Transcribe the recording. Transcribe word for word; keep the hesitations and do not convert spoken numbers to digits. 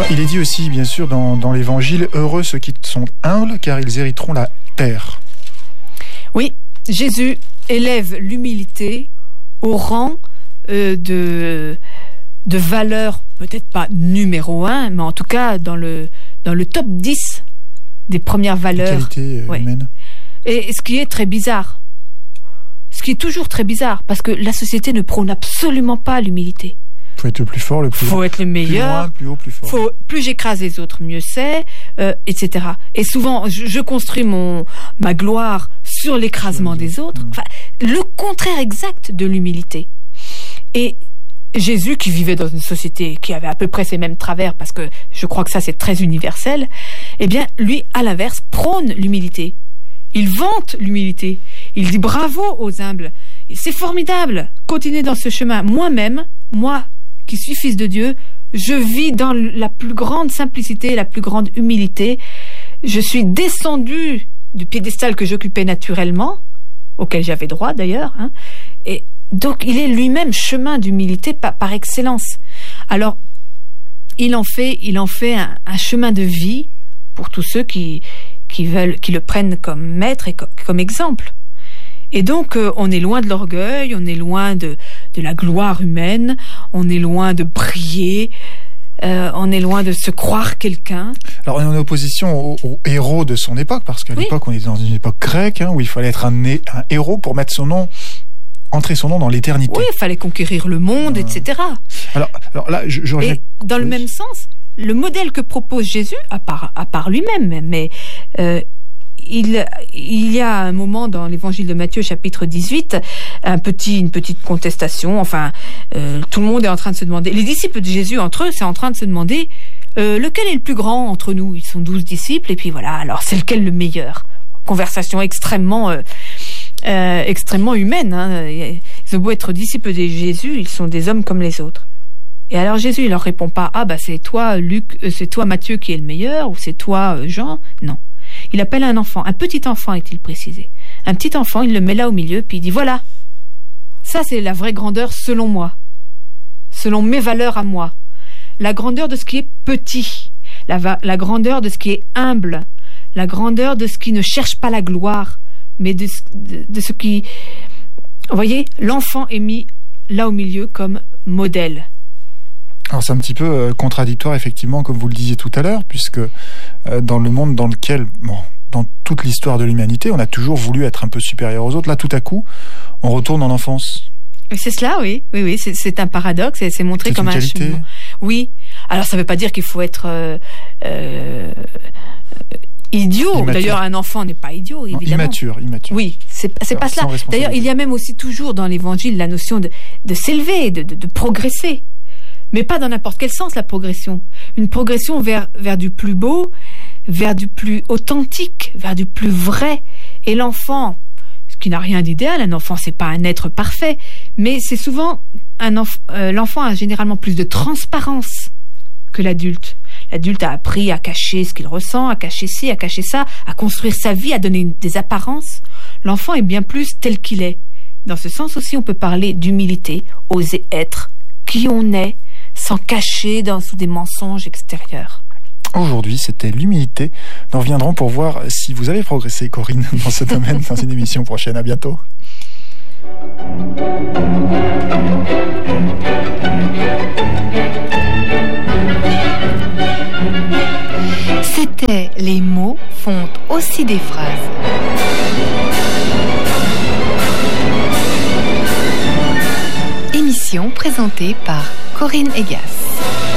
il est dit aussi, bien sûr, dans, dans l'Évangile, « Heureux ceux qui sont humbles, car ils hériteront la terre ». Oui, Jésus élève l'humilité au rang euh, de, de valeur, peut-être pas numéro un, mais en tout cas dans le, dans le top dix des premières valeurs. Qualité euh, ouais. humaine. Et ce qui est très bizarre, ce qui est toujours très bizarre, parce que la société ne prône absolument pas l'humilité. Il faut être le plus fort, le plus faut être le meilleur, plus loin, plus haut, plus fort. Faut, plus j'écrase les autres, mieux c'est, euh, et cetera. Et souvent, je, je construis mon ma gloire sur l'écrasement oui, des autres. Enfin, le contraire exact de l'humilité. Et Jésus, qui vivait dans une société qui avait à peu près ces mêmes travers, parce que je crois que ça c'est très universel, eh bien, lui, à l'inverse, prône l'humilité. Il vante l'humilité. Il dit bravo aux humbles. C'est formidable. Continuez dans ce chemin. Moi-même, moi, qui suis fils de Dieu, je vis dans la plus grande simplicité, la plus grande humilité. Je suis descendu du piédestal que j'occupais naturellement, auquel j'avais droit d'ailleurs, hein, et donc il est lui-même chemin d'humilité par, par excellence. Alors, il en fait, il en fait un, un chemin de vie pour tous ceux qui, qui veulent, qui le prennent comme maître et comme, comme exemple. Et donc, euh, on est loin de l'orgueil, on est loin de, de la gloire humaine, on est loin de briller, euh, on est loin de se croire quelqu'un. Alors, on est en opposition aux, aux héros de son époque, parce qu'à oui. l'époque, on est dans une époque grecque, hein, où il fallait être un, un héros pour mettre son nom, entrer son nom dans l'éternité. Oui, il fallait conquérir le monde, euh... et cetera. Alors, alors là, je, je Et dans oui. le même sens, le modèle que propose Jésus, à part, à part lui-même, mais... Euh, Il, il y a un moment dans l'évangile de Matthieu chapitre dix-huit, un petit, une petite contestation, enfin, euh, tout le monde est en train de se demander, les disciples de Jésus entre eux, c'est en train de se demander, euh, lequel est le plus grand entre nous? Ils sont douze disciples, et puis voilà, alors c'est lequel le meilleur? Conversation extrêmement, euh, euh, extrêmement humaine, hein. Ils ont beau être disciples de Jésus, ils sont des hommes comme les autres. Et alors Jésus, il leur répond pas, ah bah c'est toi Luc, euh, c'est toi Matthieu qui est le meilleur, ou c'est toi euh, Jean, non. Il appelle un enfant, un petit enfant est-il précisé. Un petit enfant, il le met là au milieu, puis il dit, voilà, ça c'est la vraie grandeur selon moi, selon mes valeurs à moi. La grandeur de ce qui est petit, la, va- la grandeur de ce qui est humble, la grandeur de ce qui ne cherche pas la gloire, mais de, de, de ce qui... Vous voyez, l'enfant est mis là au milieu comme modèle. Alors c'est un petit peu euh, contradictoire effectivement, comme vous le disiez tout à l'heure, puisque euh, dans le monde dans lequel, bon, dans toute l'histoire de l'humanité, on a toujours voulu être un peu supérieur aux autres. Là, tout à coup, on retourne en enfance. C'est cela, oui, oui, oui. C'est, c'est un paradoxe. Et c'est montré c'est comme une un qualité. cheminement. Oui. Alors ça ne veut pas dire qu'il faut être euh, euh, idiot. Immature. D'ailleurs, un enfant n'est pas idiot, évidemment. Non, immature, immature. Oui, c'est, c'est pas cela. D'ailleurs, il y a même aussi toujours dans l'Évangile la notion de, de s'élever, de, de, de progresser. Mais pas dans n'importe quel sens, la progression. Une progression vers, vers du plus beau, vers du plus authentique, vers du plus vrai. Et l'enfant, ce qui n'a rien d'idéal, un enfant, c'est pas un être parfait, mais c'est souvent un enf- euh, l'enfant a généralement plus de transparence que l'adulte. L'adulte a appris à cacher ce qu'il ressent, à cacher ci, à cacher ça, à construire sa vie, à donner une, des apparences. L'enfant est bien plus tel qu'il est. Dans ce sens aussi, on peut parler d'humilité, oser être qui on est, sans cacher dans, sous des mensonges extérieurs. Aujourd'hui, c'était l'humilité. Nous reviendrons pour voir si vous avez progressé, Corinne, dans ce domaine, dans une émission prochaine. À bientôt. C'était Les mots font aussi des phrases. Émission présentée par Corinne Egas.